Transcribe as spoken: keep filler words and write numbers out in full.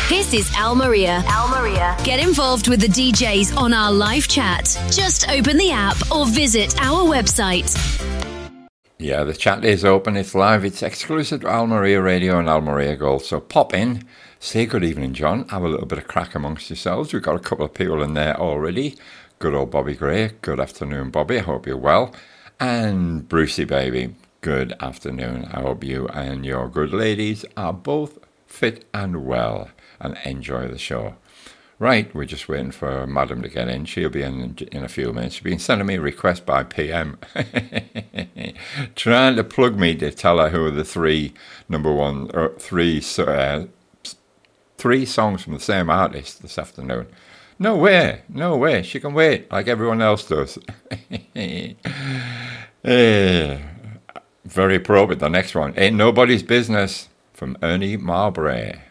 This is Al Maria. Al Maria. Get involved with the D Js on our live chat. Just open the app or visit our website. Yeah, the chat is open, it's live, it's exclusive to Al Maria Radio and Al Maria Gold. So pop in, say good evening, John, have a little bit of crack amongst yourselves. We've got a couple of people in there already. Good old Bobby Gray, good afternoon, Bobby, I hope you're well. And Brucey Baby, good afternoon. I hope you and your good ladies are both fit and well and enjoy the show. Right, we're just waiting for Madam to get in. She'll be in in a few minutes. She's been sending me requests by P M. Trying to plug me to tell her who are the three number one, or three, uh, three songs from the same artist this afternoon. No way, no way. She can wait like everyone else does. eh, very appropriate, the next one. Ain't Nobody's Business from Ernie Marbury.